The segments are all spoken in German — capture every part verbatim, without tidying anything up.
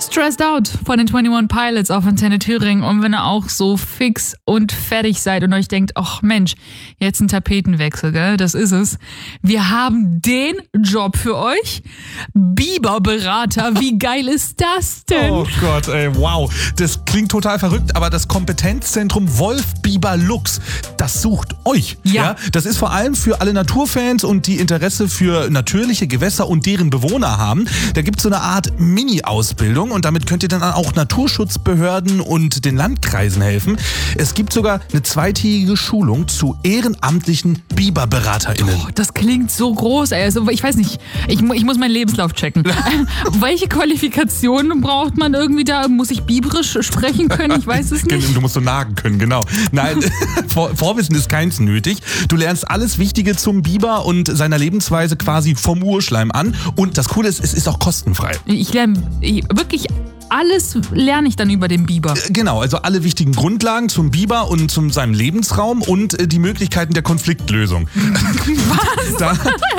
Stressed Out von den einundzwanzig Pilots auf Antenne Thüringen. Und wenn ihr auch so fix und fertig seid und euch denkt, ach Mensch, jetzt ein Tapetenwechsel, gell? Das ist es. Wir haben den Job für euch. Biberberater, wie geil ist das denn? Oh Gott, ey, wow. Das klingt total verrückt, aber das Kompetenzzentrum Wolf Biber Lux, das sucht euch. Ja. ja. Das ist vor allem für alle Naturfans und die Interesse für natürliche Gewässer und deren Bewohner haben. Da gibt es so eine Art Mini-Ausbildung und damit könnt ihr dann auch Naturschutzbehörden und den Landkreisen helfen. Es gibt sogar eine zweitägige Schulung zu ehrenamtlichen BiberberaterInnen. Oh, das klingt so groß, ey. Also, ich weiß nicht, ich, ich muss meinen Lebenslauf checken. Welche Qualifikationen braucht man irgendwie da? Muss ich biberisch sprechen können? Ich weiß es nicht. Du musst so nagen können, genau. Nein, Vor- Vorwissen ist keins nötig. Du lernst alles Wichtige zum Biber und seiner Lebensweise quasi vom Urschleim an. Und das Coole ist, es ist auch kostenfrei. Ich lerne ich, wirklich alles lerne ich dann über den Biber. Genau, also alle wichtigen Grundlagen zum Biber und zu seinem Lebensraum und äh, die Möglichkeiten der Konfliktlösung. Was? Da,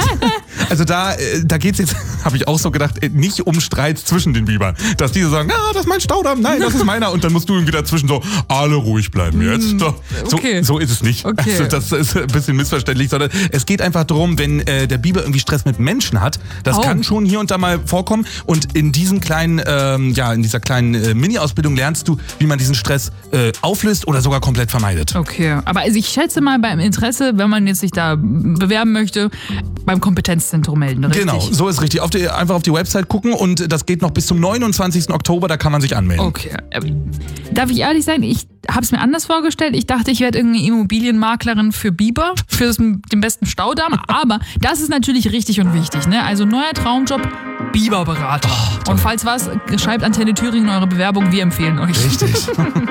also da, äh, da geht es jetzt, habe ich auch so gedacht, äh, nicht um Streit zwischen den Bibern. Dass diese sagen, ah, das ist mein Staudamm, nein, das ist meiner. Und dann musst du irgendwie dazwischen so, alle ruhig bleiben jetzt. So, Okay. so ist es nicht. Okay. Also das ist ein bisschen missverständlich, sondern es geht einfach darum, wenn äh, der Biber irgendwie Stress mit Menschen hat, das Oh. kann schon hier und da mal vorkommen. Und in diesem kleinen, ähm, ja, in dieser kleinen äh, Mini-Ausbildung lernst du, wie man diesen Stress äh, auflöst oder sogar komplett vermeidet. Okay, aber also ich schätze mal beim Interesse, wenn man jetzt sich da bewerben möchte, beim Kompetenzzentrum melden, richtig? Genau, so ist richtig. Auf die, einfach auf die Website gucken und das geht noch bis zum neunundzwanzigsten Oktober, da kann man sich anmelden. Okay. Darf ich ehrlich sein, ich habe es mir anders vorgestellt. Ich dachte, ich werde irgendeine Immobilienmaklerin für Biber, für das, den besten Staudamm. Aber das ist natürlich richtig und wichtig. Ne? Also neuer Traumjob, Biberberater. Oh, und falls was, schreibt Antenne Thüringen eure Bewerbung, wir empfehlen euch. Richtig.